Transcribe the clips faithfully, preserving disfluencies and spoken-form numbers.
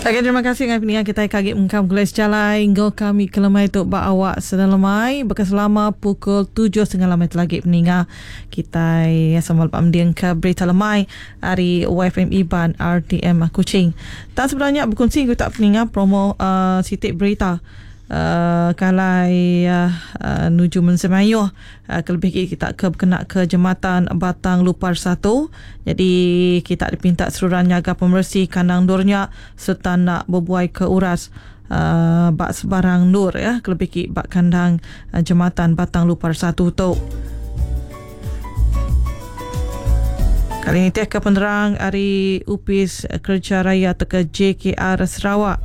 Okay, terima kasih dengan pendengar kita kagik mengkam kulis jalai ngau kami kelemai tu ba awak sedang lemai bekas selama pukul tujuh setengah lemai lagi pendengar kita sambal pamdian ke berita lemai hari Y F M Iban R T M Kuching. Tak sebenarnya berkongsi kita pendengar promo uh, sitik berita Uh, kalai uh, uh, nuju Mensemayuh uh, kelebih kita ke kena ke jembatan Batang Lupar satu. Jadi kita dipinta seluruh niaga pembersih kandang durnya serta nak berbuai ke uras uh, bak sebarang dur ya kelebih bak kandang uh, jembatan Batang Lupar satu tu. Kali ini teh ke penerang hari Upis Kerja Raya atau J K R Sarawak.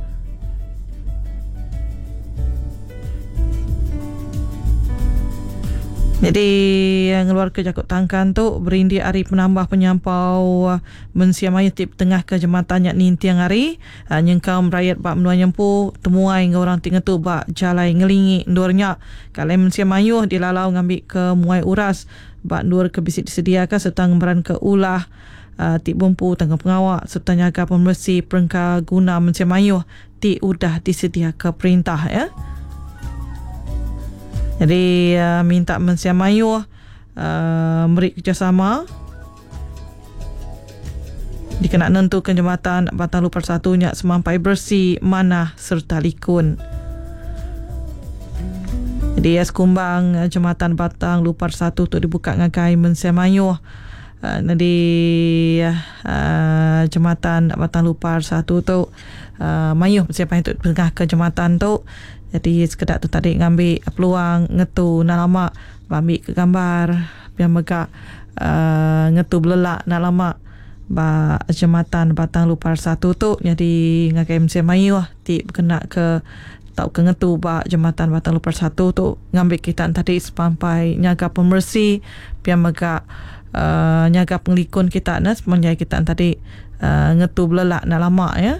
Jadi yang luar ke Jakut Tangkan tu berindi hari penambah penyampau uh, mensiamaya tip tengah ke jembatan yak ni tiang hari uh, nyengkam rakyat bak menua nyempu temuai ngau orang tinggal tu bak jalai ngelingi ndurnya kalau mensiamayuh dilalau ngambil ke muai uras bak ndur ke bisik disediakan serta ngembaran ke ulah uh, tip bumpu tangga pengawak serta nyaga pembersih perengka guna mensiamayuh ti udah disedia ke perintah ya. Jadi uh, minta mensiamayuh uh, beri kerjasama dikena nentukan jembatan Batang Lupar satu nya semampai bersih manah serta likun. Jadi as kumbang uh, jembatan Batang Lupar satu tu dibuka ngagai mensiamayuh uh, jadi uh, jembatan Batang Lupar satu tu uh, mayuh siapa itu tengah ke jembatan tu. Jadi sekedar tu tadi ngambil peluang ngetu nak lama ambil ke gambar biar megak uh, ngetu belelak nak lama ba jembatan Batang Lupar satu tu. Jadi ngakai mesti mayu ti kena ke tau ke ngetu ba jembatan Batang Lupar satu tu ngambil kita tadi sampai nyaga pembersih biar megak uh, nyaga penglikun kita nah semenjak kita tadi uh, ngetu belelak nak lama ya.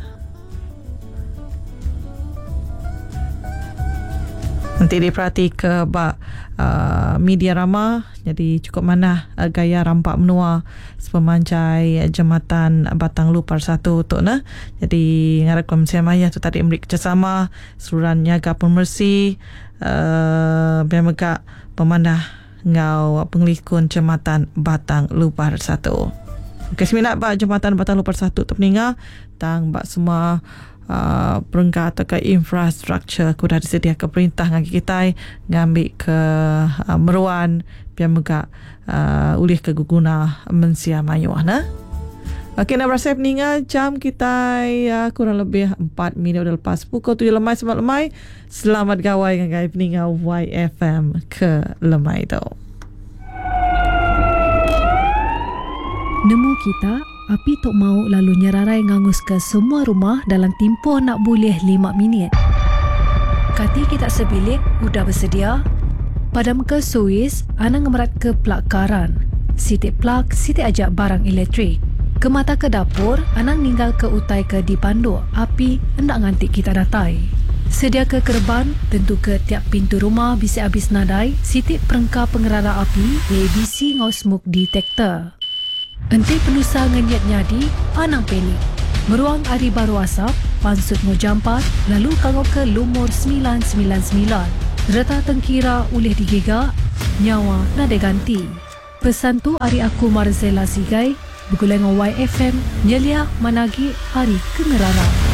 Nanti diperhati ke bak uh, media ramah. Jadi cukup mana uh, gaya rampak menua sepemanjai uh, jembatan Batang Lupar satu tu nah. Jadi ngarap Komisiamaya tu tadi memberi kerjasama seluruh niaga pembersih uh, biar megak pemandah ngau penglikun jembatan Batang Lupar satu. Okey, seminat bak jembatan Batang Lupar satu tu peninggal tang bak semua Uh, perengkat atau ke infrastruktur kuda disedia ke perintah ngaki kita ngambil ke uh, meruan biar megak uh, ulih ke guguna mensiamayuh nah. Okey, nak berasa peninggal jam kita uh, kurang lebih empat minit dah lepas pukul tujuh lemai selamat lemai. Selamat gawai dengan peninggal Y F M ke lemai tu. Nemu kita api tok mau lalu nyerarai ngangus ke semua rumah dalam tempoh nak boleh lima minit. Kati kita sebilik udah bersedia. Padam ke suis, anang ngemerat ke plak karan. Sitik plak, sitik ajak barang elektrik. Ke mata ke dapur, anang ninggal ke utai ke dipandu. Api hendak ngantik kita datai. Sedia ke kerban, tentu ke tiap pintu rumah bisa habis nadai. Sitik perengka pengerara api, A B C ngau smoke detector. Enti penusa ngenyat nyadi, anang pelik. Meruang hari baru asap, pansut mau jampat, lalu kangau ke lumur sembilan sembilan sembilan. Reta tengkira ulih digigak, nyawa nade ganti. Pesan tu hari aku Marzela Sigai, bergulai dengan Y F M, nyelia managi hari kengerara.